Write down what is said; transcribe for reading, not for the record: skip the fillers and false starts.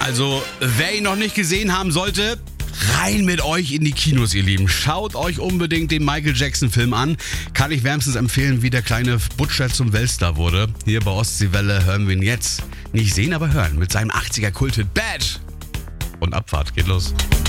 Also, wer ihn noch nicht gesehen haben sollte, rein mit euch in die Kinos, ihr Lieben. Schaut euch unbedingt den Michael Jackson-Film an. Kann ich wärmstens empfehlen, wie der kleine Butcher zum Weltstar wurde. Hier bei Ostseewelle hören wir ihn jetzt. Nicht sehen, aber hören. Mit seinem 80er-Kult-Hit Bad. Und Abfahrt geht los.